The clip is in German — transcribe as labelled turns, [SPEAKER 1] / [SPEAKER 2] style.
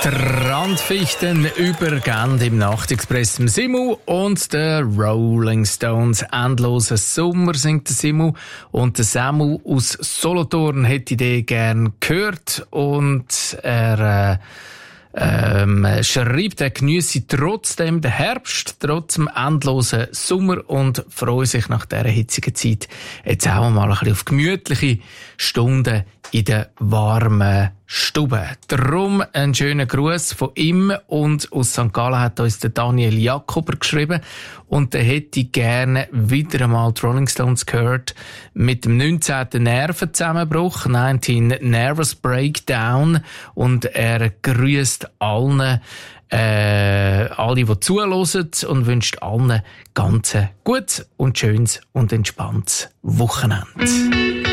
[SPEAKER 1] Die Randfichten übergehen im Nachtexpress im Simu und der Rolling Stones. Endloser Sommer singt der Simu. Und der Samu aus Solothurn hätte die gern gehört. Und er schreibt, er geniesse trotzdem den Herbst, trotz dem endlosen Sommer und freue sich nach dieser hitzigen Zeit jetzt auch mal ein bisschen auf gemütliche Stunden in der warmen Stube. Darum einen schönen Gruß von ihm, und aus St. Gallen hat uns der Daniel Jakober geschrieben und der hätte gerne wieder einmal die Rolling Stones gehört mit dem 19. Nervenzusammenbruch, 19 Nervous Breakdown, und er grüßt allen, alle, die zuhören, und wünscht allen ganz gutes und schönes und entspanntes Wochenende.